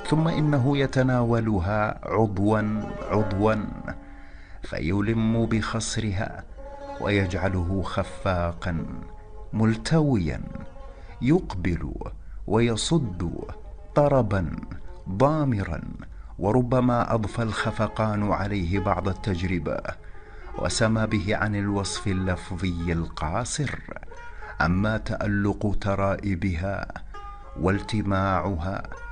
ثم إنه يتناولها عضوا عضوا فيلم بخصرها ويجعله خفاقا ملتويا يقبل ويصد طربا ضامرا، وربما أضفى الخفقان عليه بعض التجربة وسمى به عن الوصف اللفظي القاصر. أما تألق ترائبها والتماعها